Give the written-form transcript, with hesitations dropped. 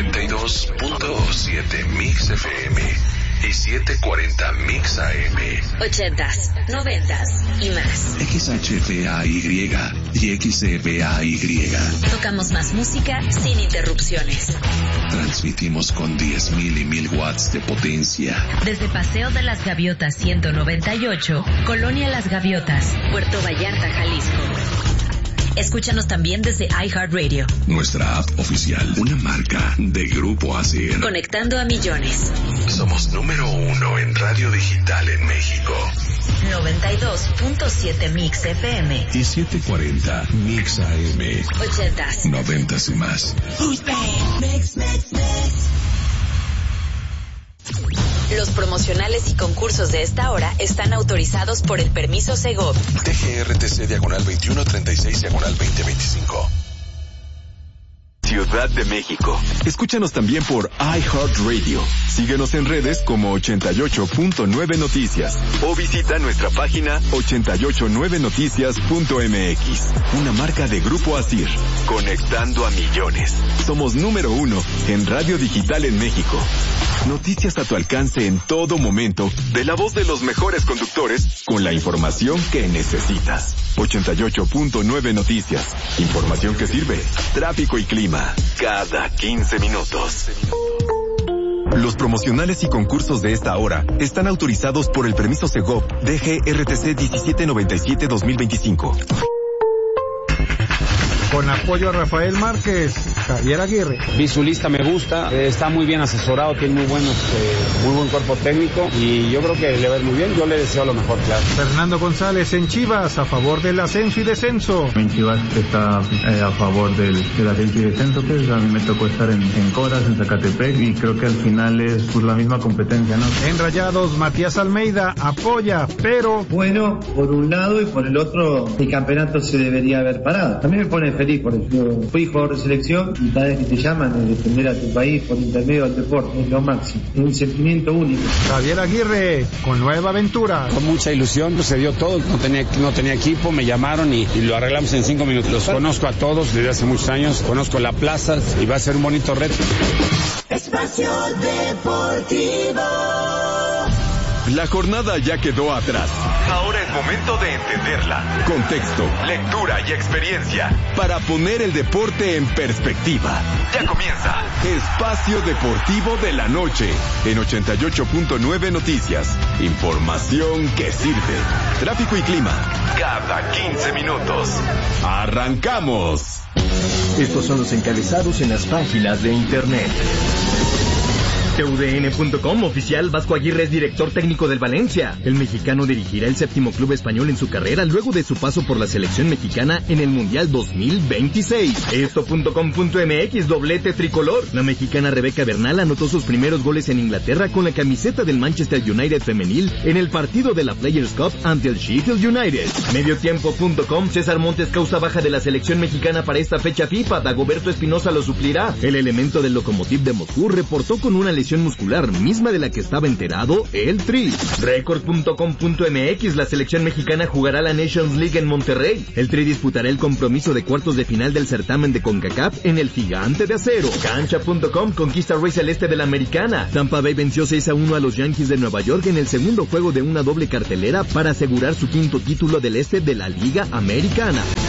92.7 Mix FM y 740 Mix AM. 80s, 90s y más. XHPAY y XCPAY. Tocamos más música sin interrupciones. Transmitimos con 10.000 y 1.000 watts de potencia. Desde Paseo de las Gaviotas 198, Colonia Las Gaviotas, Puerto Vallarta, Jalisco. Escúchanos también desde iHeartRadio. Nuestra app oficial, una marca de Grupo ASIR. Conectando a millones. Somos número 1 en radio digital en México. 92.7 Mix FM. Y 740 Mix AM. 80s. 90s y más. Mix. Los promocionales y concursos de esta hora están autorizados por el permiso Segov. TGRTC /2136/2025. Ciudad de México. Escúchanos también por iHeartRadio. Síguenos en redes como 88.9 Noticias o visita nuestra página 889noticias.mx. Una marca de Grupo ASIR. Conectando a millones. Somos número 1 en radio digital en México. Noticias a tu alcance en todo momento, de la voz de los mejores conductores, con la información que necesitas. 88.9 Noticias. Información que sirve. Tráfico y clima. Cada 15 minutos. Los promocionales y concursos de esta hora están autorizados por el permiso Segov DGRTC 1797-2025. Con apoyo a Rafael Márquez, Javier Aguirre. Visualista me gusta, está muy bien asesorado, tiene muy buen cuerpo técnico y yo creo que le va a ir muy bien, yo le deseo lo mejor, claro. Fernando González en Chivas, a favor del ascenso y descenso. En Chivas está a favor del ascenso y descenso, que a mí me tocó estar en Coras, en Zacatepec, y creo que al final es pues la misma competencia, ¿no? En Rayados, Matías Almeida apoya, pero... Bueno, por un lado, y por el otro, el campeonato se debería haber parado. También me pone feliz, por eso fui jugador de selección y cada vez que te llaman a defender a tu país por intermedio del deporte es lo máximo, es un sentimiento único. Javier Aguirre con nueva aventura. Con mucha ilusión, pues se dio todo, no tenía equipo, me llamaron y lo arreglamos en 5 minutos. Los conozco a todos desde hace muchos años, conozco la plaza y va a ser un bonito reto. Espacio Deportivo. La jornada ya quedó atrás. Ahora es momento de entenderla. Contexto, lectura y experiencia para poner el deporte en perspectiva. Ya comienza Espacio Deportivo de la Noche en 88.9 Noticias. Información que sirve. Tráfico y clima cada 15 minutos. ¡Arrancamos! Estos son los encabezados en las páginas de internet. TUDN.com, oficial, Vasco Aguirre es director técnico del Valencia. El mexicano dirigirá el 7º club español en su carrera luego de su paso por la selección mexicana en el Mundial 2026. Esto.com.mx, doblete tricolor. La mexicana Rebeca Bernal anotó sus primeros goles en Inglaterra con la camiseta del Manchester United femenil en el partido de la Players Cup ante el Sheffield United. Mediotiempo.com, César Montes causa baja de la selección mexicana para esta fecha FIFA. Dagoberto Espinosa lo suplirá. El elemento del Lokomotiv de Moscú reportó con una lesión muscular, misma de la que estaba enterado el Tri. Record.com.mx, la selección mexicana jugará la Nations League en Monterrey. El Tri disputará el compromiso de cuartos de final del certamen de CONCACAF en el Gigante de Acero. Cancha.com, conquista Rey Celeste de la Americana. Tampa Bay venció 6-1 a los Yankees de Nueva York en el segundo juego de una doble cartelera para asegurar su 5º título del este de la Liga Americana.